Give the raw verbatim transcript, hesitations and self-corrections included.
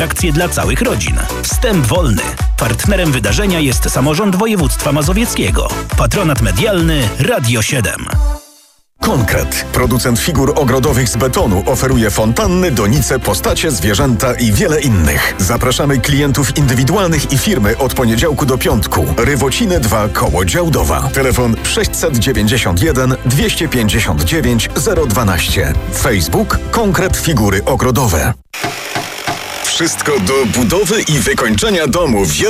Akcje dla całych rodzin. Wstęp wolny. Partnerem wydarzenia jest Samorząd Województwa Mazowieckiego. Patronat medialny Radio siedem. Konkret. Producent figur ogrodowych z betonu oferuje fontanny, donice, postacie, zwierzęta i wiele innych. Zapraszamy klientów indywidualnych i firmy od poniedziałku do piątku. Rywociny dwa koło Działdowa. Telefon sześćset dziewięćdziesiąt jeden dwieście pięćdziesiąt dziewięć zero dwanaście. Facebook Konkret Figury Ogrodowe. Wszystko do budowy i wykończenia domu w